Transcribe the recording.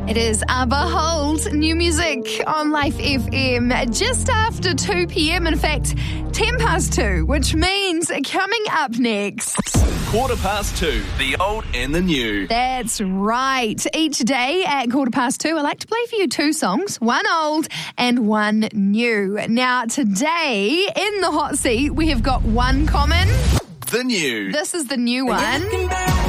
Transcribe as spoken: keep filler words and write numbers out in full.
It is uh, Behold, new music on Life F M just after two p.m. In fact, ten past two, which means coming up next. Quarter past two, the old and the new. That's right. Each day at quarter past two, I like to play for you two songs, one old and one new. Now, today in the hot seat, we have got one common. The new. This is the new one.